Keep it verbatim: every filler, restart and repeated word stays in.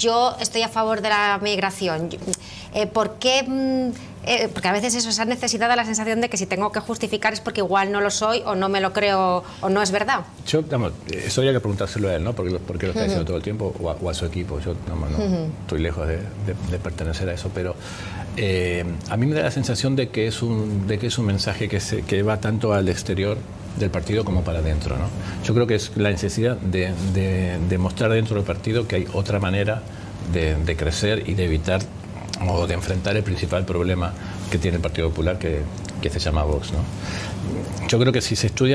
yo estoy a favor de la migración. Eh, ¿Por qué? Eh, porque a veces eso, esa necesidad da la sensación de que si tengo que justificar es porque igual no lo soy o no me lo creo o no es verdad. Yo, digamos, eso habría que preguntárselo a él, ¿no? Porque, porque lo está diciendo uh-huh. todo el tiempo, o a, o a su equipo. Yo digamos, no, uh-huh. estoy lejos de, de, de pertenecer a eso, pero eh, a mí me da la sensación de que es un, de que es un mensaje que, se, que va tanto al exterior del partido como para adentro, ¿no? Yo creo que es la necesidad de, de, de mostrar dentro del partido que hay otra manera de, de crecer y de evitar o de enfrentar el principal problema que tiene el Partido Popular, que, que se llama Vox, ¿no? Yo creo que si se estudia